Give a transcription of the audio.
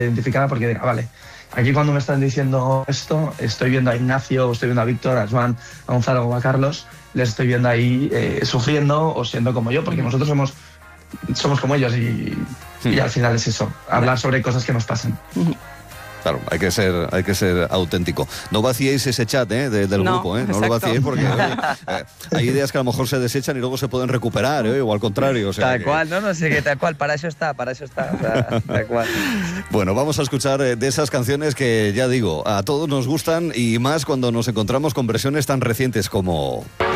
identificada porque diga, vale, aquí cuando me están diciendo esto, estoy viendo a Ignacio, estoy viendo a Víctor, a Joan, a Gonzalo o a Carlos, les estoy viendo ahí sufriendo o siendo como yo, porque nosotros somos como ellos y al final es eso, hablar sobre cosas que nos pasan. Claro, hay que ser auténtico. No vaciéis ese chat del grupo, no lo vaciéis porque hay ideas que a lo mejor se desechan y luego se pueden recuperar, o al contrario. O sea, tal cual, no sé qué, tal cual, para eso está, o sea, tal cual. Bueno, vamos a escuchar de esas canciones que, ya digo, a todos nos gustan y más cuando nos encontramos con versiones tan recientes como...